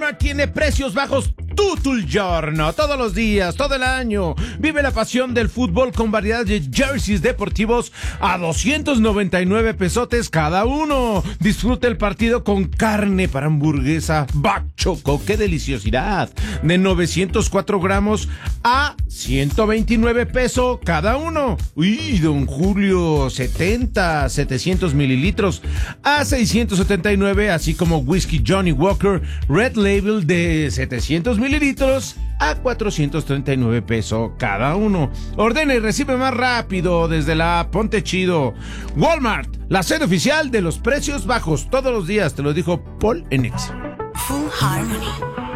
Walmart tiene precios bajos tutto il giorno, todos los días, todo el año. Vive la pasión del fútbol con variedad de jerseys deportivos a 299 pesotes cada uno. Disfruta el partido con carne para hamburguesa Bachoco, qué deliciosidad, de 904 gramos a 129 pesos cada uno. Uy, don Julio, 700 mililitros a 679, así como whisky Johnny Walker Red Label de 700 mililitros a 439 pesos cada uno. Ordena y recibe más rápido desde la app Ponte Chido. Walmart, la sede oficial de los precios bajos todos los días, te lo dijo Paul en Exa. Full Harmony.